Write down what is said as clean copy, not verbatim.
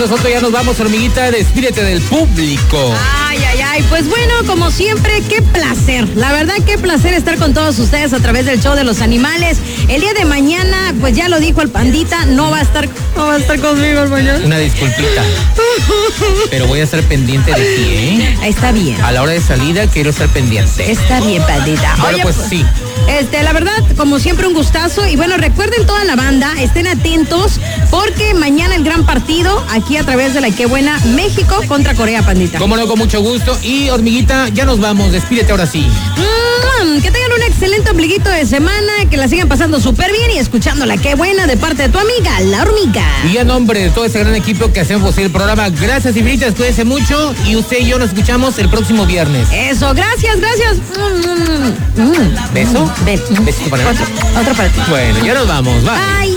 nosotros ya nos vamos, hormiguita, despídete del público. Ay, pues bueno, como siempre, qué placer. La verdad, qué placer estar con todos ustedes a través del show de los animales. El día de mañana, pues ya lo dijo el pandita, no va a estar conmigo el mañana. Una disculpita. Pero voy a estar pendiente de ti, ¿eh? Está bien. A la hora de salida quiero estar pendiente. Está bien, pandita. Bueno, Oye, pues sí. La verdad, como siempre, un gustazo. Y bueno, recuerden toda la banda, estén atentos, porque mañana el gran partido, aquí a través de la Qué Buena, México contra Corea, pandita. Cómo no, con mucho gusto. Y hormiguita, ya nos vamos, despídete ahora sí. Que tengan un excelente ombliguito de semana, que la sigan pasando súper bien y escuchando la Qué Buena de parte de tu amiga, la hormiga. Y a nombre de todo ese gran equipo que hacemos posible el programa, gracias infinitas, cuídense mucho y usted y yo nos escuchamos el próximo viernes. Eso, gracias. ¿Beso? Besito para otro para ti. Bueno, ya nos vamos, bye. Bye.